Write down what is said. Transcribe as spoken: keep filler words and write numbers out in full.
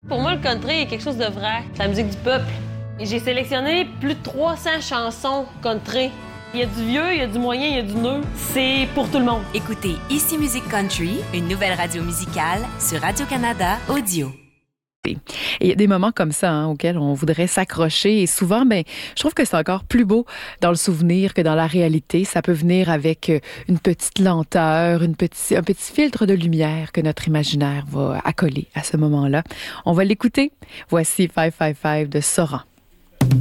Pour moi, le country est quelque chose de vrai. C'est la musique du peuple. Et j'ai sélectionné plus de trois cents chansons country. Il y a du vieux, il y a du moyen, il y a du neuf. C'est pour tout le monde. Écoutez Ici Musique Country, une nouvelle radio musicale sur Radio-Canada Audio. Et il y a des moments comme ça hein, auxquels on voudrait s'accrocher et souvent, ben, je trouve que c'est encore plus beau dans le souvenir que dans la réalité. Ça peut venir avec une petite lenteur, une petite, un petit filtre de lumière que notre imaginaire va accoler à ce moment-là. On va l'écouter. Voici five five five de Soran.